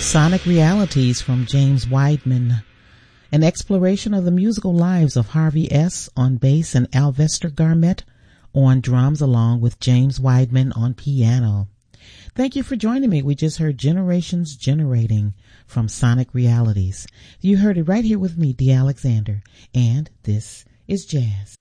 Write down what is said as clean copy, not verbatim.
Sonic Realities from James Weidman. An exploration of the musical lives of Harvey S. on bass and Alvester Garmett on drums, along with James Weidman on piano. Thank you for joining me. We just heard Generations Generating from Sonic Realities. You heard it right here with me, Dee Alexander, and this is Jazz.